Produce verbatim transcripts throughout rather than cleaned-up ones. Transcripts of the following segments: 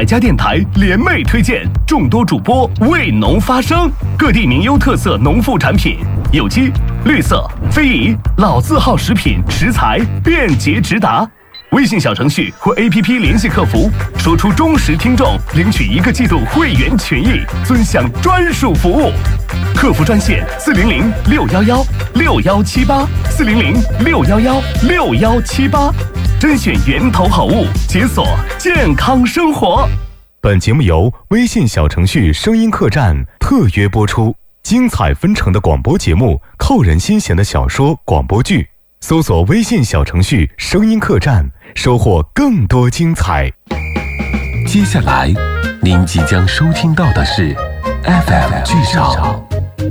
百家电台联袂推荐，众多主播为农发声，各地名优特色农副产品，有机、绿色、非遗、老字号食品食材便捷直达。微信小程序或 A P P 联系客服，说出忠实听众领取一个季度会员权益，尊享专属服务。客服专线四零零六幺幺六幺七八四零零六幺幺六幺七八，甄选源头好物，解锁健康生活。 本节目由微信小程序声音客栈特约播出，精彩纷呈的广播节目，扣人心弦的小说广播剧，搜索微信小程序声音客栈，收获更多精彩。 接下来您即将收听到的是 F M 剧场。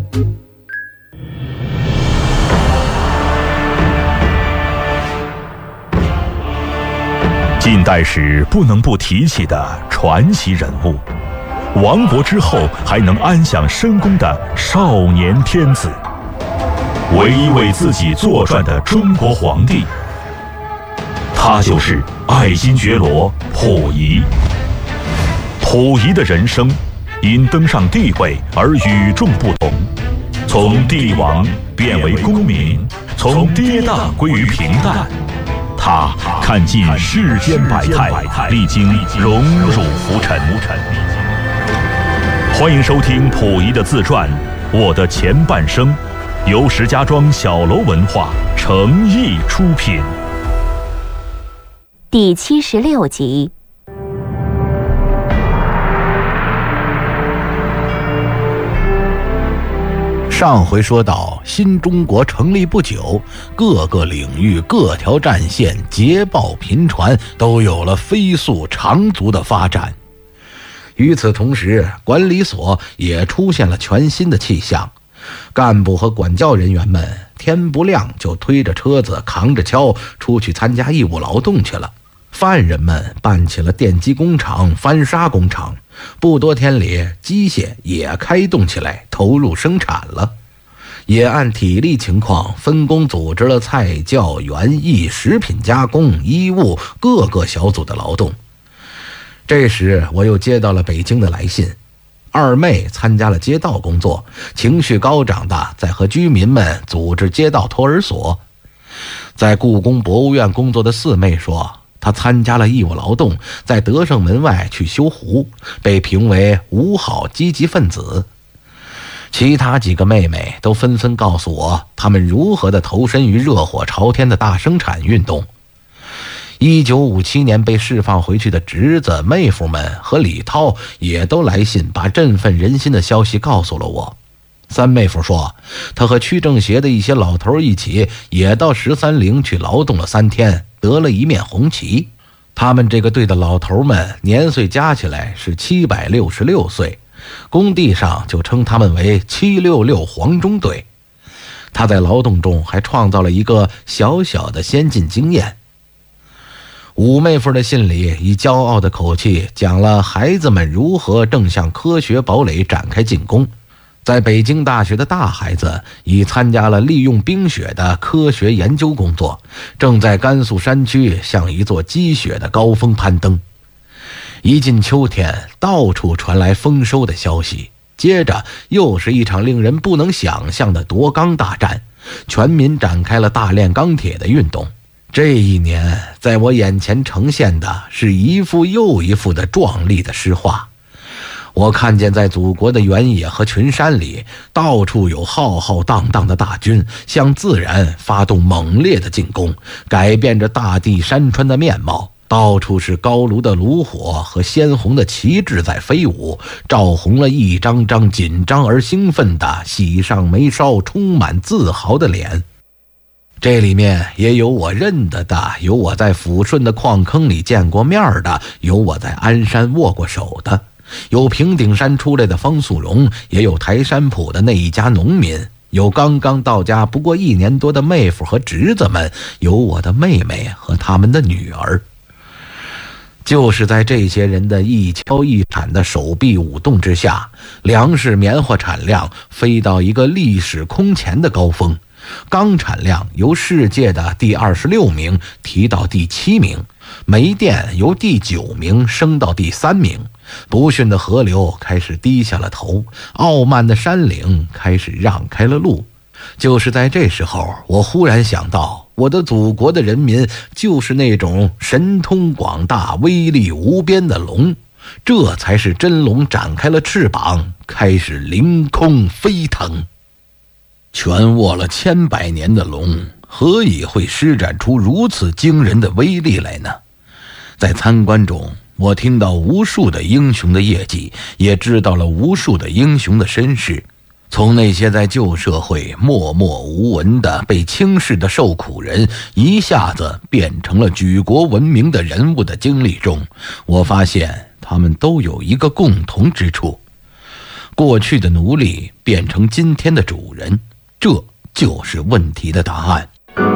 近代史不能不提起的传奇人物，亡国之后还能安享深宫的少年天子，唯一为自己作传的中国皇帝，他就是爱新觉罗溥仪。溥仪的人生因登上帝位而与众不同，从帝王变为公民，从跌宕归于平淡。他看尽世间百态，历经荣辱浮沉。欢迎收听溥仪的自传《我的前半生》，由石家庄小楼文化诚意出品。 第七十六集。 上回说到，新中国成立不久，各个领域、各条战线捷报频传，都有了飞速长足的发展。与此同时，管理所也出现了全新的气象，干部和管教人员们天不亮就推着车子扛着锹出去参加义务劳动去了。犯人们办起了电机工厂、翻砂工厂，不多天里机械也开动起来，投入生产了。也按体力情况分工组织了菜教、园艺、食品加工、医务各个小组的劳动。这时我又接到了北京的来信，二妹参加了街道工作，情绪高涨的在和居民们组织街道托儿所。在故宫博物院工作的四妹说，她参加了义务劳动，在德胜门外去修湖，被评为五好积极分子。其他几个妹妹都纷纷告诉我，她们如何的投身于热火朝天的大生产运动。一九五七年被释放回去的侄子、妹夫们和李涛也都来信，把振奋人心的消息告诉了我。三妹夫说，他和区政协的一些老头一起，也到十三陵去劳动了三天，得了一面红旗。他们这个队的老头们年岁加起来是七百六十六岁，工地上就称他们为七六六黄中队。他在劳动中还创造了一个小小的先进经验。五妹夫的信里以骄傲的口气讲了孩子们如何正向科学堡垒展开进攻。在北京大学的大孩子已参加了利用冰雪的科学研究工作，正在甘肃山区向一座积雪的高峰攀登。一进秋天，到处传来丰收的消息，接着又是一场令人不能想象的夺钢大战，全民展开了大炼钢铁的运动。这一年，在我眼前呈现的是一幅又一幅的壮丽的诗画。我看见在祖国的原野和群山里，到处有浩浩荡荡的大军向自然发动猛烈的进攻，改变着大地山川的面貌。到处是高炉的炉火和鲜红的旗帜在飞舞，照红了一张张紧张而兴奋的喜上眉梢、充满自豪的脸。这里面也有我认得的，有我在抚顺的矿坑里见过面的，有我在鞍山握过手的，有平顶山出来的方素荣，也有台山铺的那一家农民，有刚刚到家不过一年多的妹夫和侄子们，有我的妹妹和他们的女儿。就是在这些人的一敲一铲的手臂舞动之下，粮食棉花产量飞到一个历史空前的高峰，钢产量由世界的第二十六名提到第七名， 煤电由第九名升到第三名，不驯的河流开始低下了头，傲慢的山岭开始让开了路。就是在这时候，我忽然想到，我的祖国的人民就是那种神通广大、威力无边的龙，这才是真龙展开了翅膀，开始凌空飞腾。蜷卧了千百年的龙，何以会施展出如此惊人的威力来呢？在参观中，我听到无数的英雄的业绩，也知道了无数的英雄的身世。从那些在旧社会默默无闻的被轻视的受苦人，一下子变成了举国闻名的人物的经历中，我发现他们都有一个共同之处：过去的奴隶变成今天的主人，这就是问题的答案。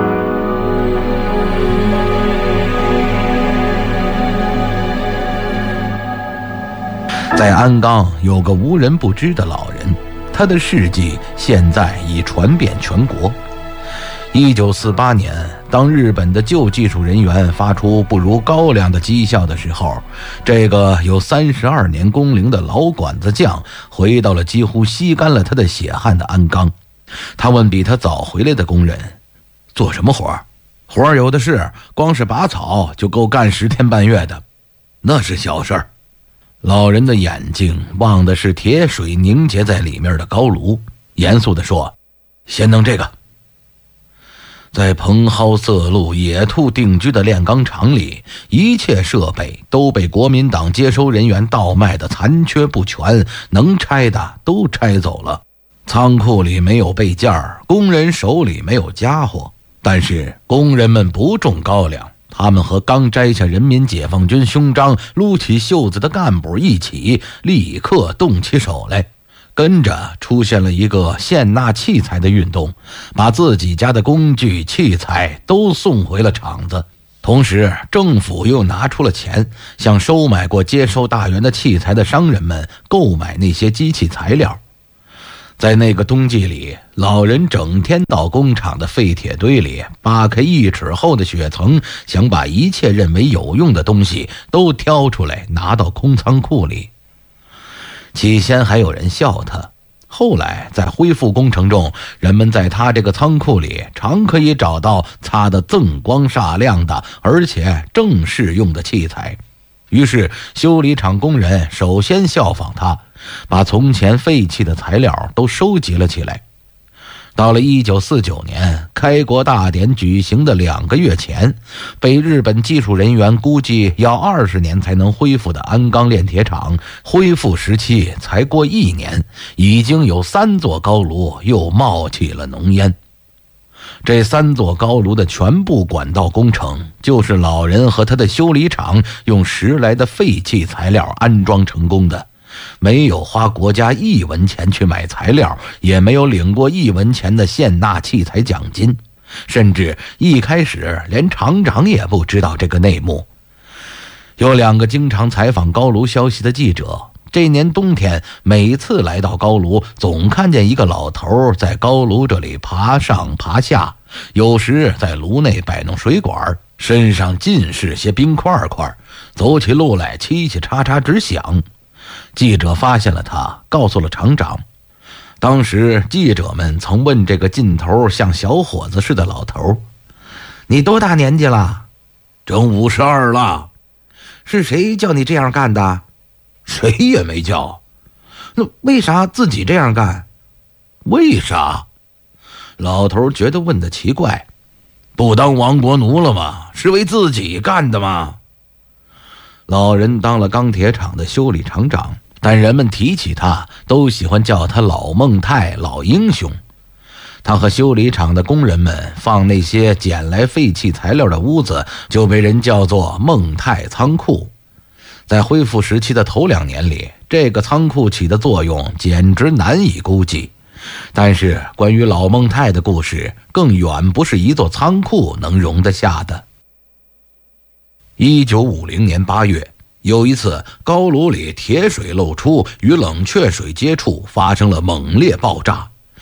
在鞍钢有个无人不知的老人，他的事迹现在已传遍全国。一九四八年，当日本的旧技术人员发出不如高粱的绩效的时候，这个有三十二年工龄的老管子匠回到了几乎吸干了他的血汗的鞍钢。他问比他早回来的工人：“做什么活？”“活儿有的是，光是拔草就够干十天半月的。”“那是小事儿。”老人的眼睛望的是铁水凝结在里面的高炉，严肃地说：“先弄这个。”在蓬蒿色路野兔定居的炼钢厂里，一切设备都被国民党接收人员倒卖的残缺不全，能拆的都拆走了。仓库里没有备件，工人手里没有家伙，但是工人们不种高粱，他们和刚摘下人民解放军胸章、撸起袖子的干部一起，立刻动起手来。跟着出现了一个献纳器材的运动，把自己家的工具器材都送回了厂子。同时，政府又拿出了钱，向收买过接收大员的器材的商人们购买那些机器材料。在那个冬季里，老人整天到工厂的废铁堆里扒开一尺厚的雪层，想把一切认为有用的东西都挑出来拿到空仓库里。起先还有人笑他，后来在恢复工程中，人们在他这个仓库里常可以找到擦得锃光煞亮的而且正适用的器材。于是修理厂工人首先效仿他，把从前废弃的材料都收集了起来。到了一九四九年开国大典举行的两个月前，被日本技术人员估计要二十年才能恢复的鞍钢炼铁厂，恢复时期才过一年，已经有三座高炉又冒起了浓烟。这三座高炉的全部管道工程，就是老人和他的修理厂用十来的废弃材料安装成功的。没有花国家一文钱去买材料，也没有领过一文钱的献纳器材奖金，甚至一开始连厂长也不知道这个内幕。有两个经常采访高炉消息的记者，这年冬天每次来到高炉，总看见一个老头在高炉这里爬上爬下，有时在炉内摆弄水管，身上尽是些冰块块，走起路来嘁嘁喳喳直响。记者发现了他，告诉了厂长。当时记者们曾问这个劲头像小伙子似的老头：“你多大年纪了？”“整五十二了。”“是谁叫你这样干的？”“谁也没叫。”“那为啥自己这样干？”“为啥？”老头觉得问的奇怪。“不当亡国奴了吗？是为自己干的吗？”老人当了钢铁厂的修理厂长，但人们提起他都喜欢叫他老孟太、老英雄。他和修理厂的工人们放那些捡来废弃材料的屋子，就被人叫做孟太仓库。在恢复时期的头两年里，这个仓库起的作用简直难以估计。但是关于老孟太的故事，更远不是一座仓库能容得下的。一九五零年八月，有一次高炉里铁水漏出，与冷却水接触，发生了猛烈爆炸。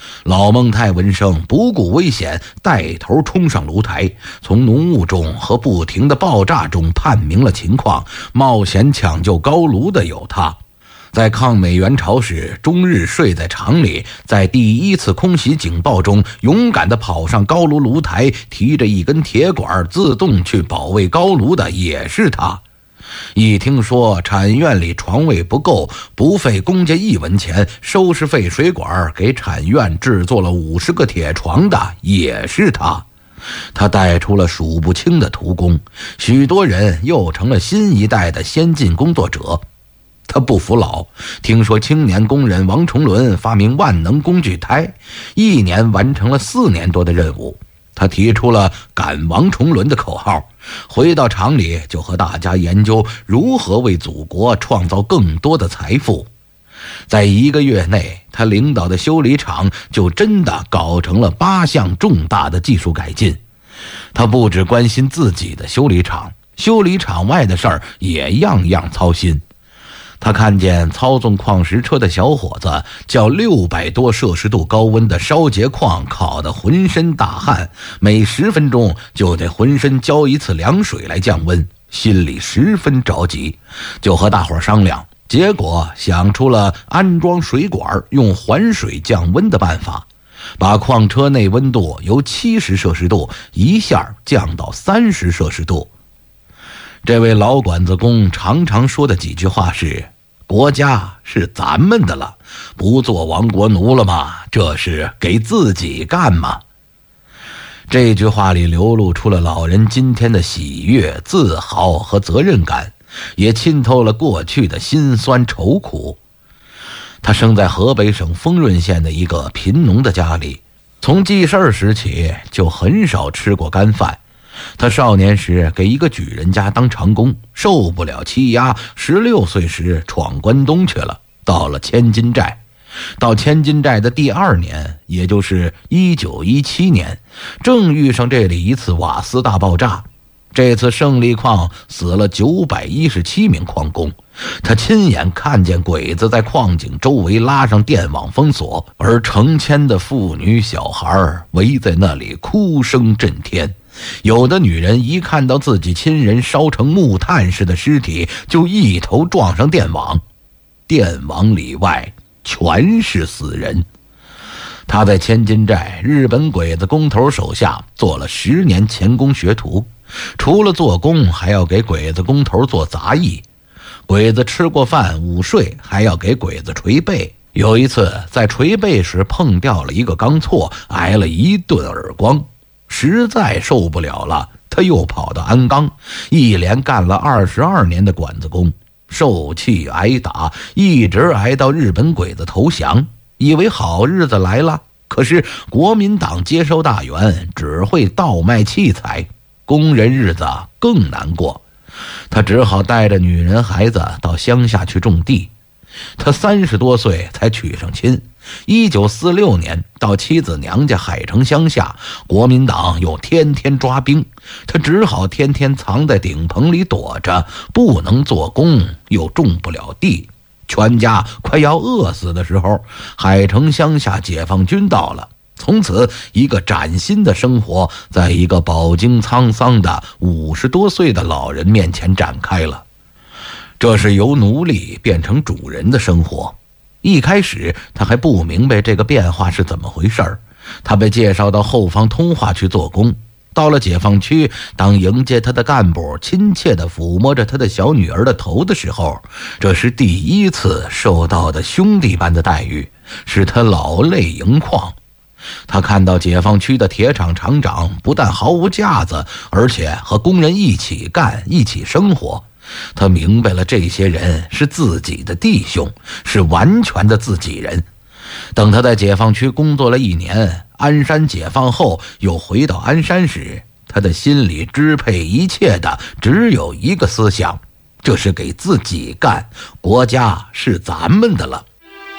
老孟太闻声不顾危险，带头冲上炉台，从浓雾中和不停的爆炸中判明了情况。冒险抢救高炉的有他，在抗美援朝时终日睡在厂里，在第一次空袭警报中勇敢地跑上高炉炉台，提着一根铁管自动去保卫高炉的也是他。一听说产院里床位不够，不费公家一文钱，收拾废水管给产院制作了五十个铁床的也是他。他带出了数不清的徒工，许多人又成了新一代的先进工作者。他不服老，听说青年工人王崇伦发明万能工具胎，一年完成了四年多的任务。他提出了赶王崇伦的口号，回到厂里就和大家研究如何为祖国创造更多的财富。在一个月内，他领导的修理厂就真的搞成了八项重大的技术改进。他不只关心自己的修理厂，修理厂外的事儿也样样操心。他看见操纵矿石车的小伙子叫六百多摄氏度高温的烧结矿烤得浑身大汗，每十分钟就得浑身浇一次凉水来降温，心里十分着急，就和大伙商量，结果想出了安装水管用环水降温的办法，把矿车内温度由七十摄氏度一下降到三十摄氏度。这位老管子工常常说的几句话是：国家是咱们的了，不做亡国奴了吗？这是给自己干吗？这句话里流露出了老人今天的喜悦、自豪和责任感，也浸透了过去的辛酸愁苦。他生在河北省丰润县的一个贫农的家里，从记事儿时起就很少吃过干饭。他少年时给一个举人家当长工，受不了欺压，十六岁时闯关东去了，到了千金寨。到千金寨的第二年，也就是一九一七年，正遇上这里一次瓦斯大爆炸。这次胜利矿死了九百一十七名矿工，他亲眼看见鬼子在矿井周围拉上电网封锁，而成千的妇女小孩围在那里哭声震天。有的女人一看到自己亲人烧成木炭似的尸体，就一头撞上电网，电网里外全是死人。他在千金寨日本鬼子工头手下做了十年钳工学徒，除了做工还要给鬼子工头做杂役，鬼子吃过饭午睡还要给鬼子捶背。有一次在捶背时碰掉了一个钢锉，挨了一顿耳光，实在受不了了，他又跑到鞍钢，一连干了二十二年的管子工，受气挨打，一直挨到日本鬼子投降，以为好日子来了。可是国民党接收大员只会倒卖器材，工人日子更难过。他只好带着女人孩子到乡下去种地。他三十多岁才娶上亲。一九四六年到妻子娘家海城乡下，国民党又天天抓兵，他只好天天藏在顶棚里躲着，不能做工，又种不了地。全家快要饿死的时候，海城乡下解放军到了，从此一个崭新的生活在一个饱经沧桑的五十多岁的老人面前展开了。这是由奴隶变成主人的生活。一开始他还不明白这个变化是怎么回事儿，他被介绍到后方通化去做工。到了解放区，当迎接他的干部亲切地抚摸着他的小女儿的头的时候，这是第一次受到的兄弟般的待遇，使他老泪盈眶。他看到解放区的铁厂厂长不但毫无架子，而且和工人一起干，一起生活。他明白了，这些人是自己的弟兄，是完全的自己人。等他在解放区工作了一年，鞍山解放后又回到鞍山时，他的心里支配一切的只有一个思想，这是给自己干，国家是咱们的了。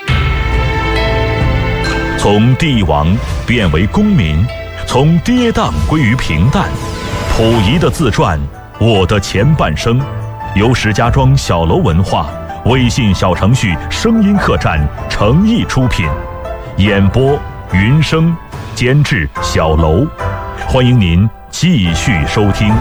从帝王变为公民，从跌宕归于平淡。溥仪的自传《我的前半生》，由石家庄小楼文化微信小程序声音客栈诚意出品，演播云生，监制小楼。欢迎您继续收听。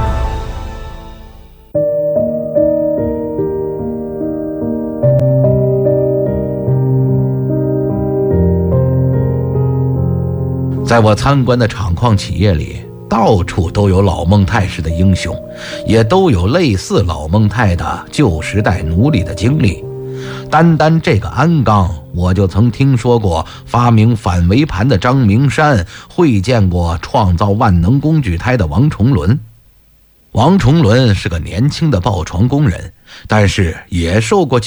在我参观的厂矿企业里，到处都有老蒙泰式的英雄，也都有类似老蒙泰的旧时代奴隶的经历。单单这个鞍钢，我就曾听说过发明反围盘的张明山，会见过创造万能工具胎的王崇伦。王崇伦是个年轻的抱床工人，但是也受过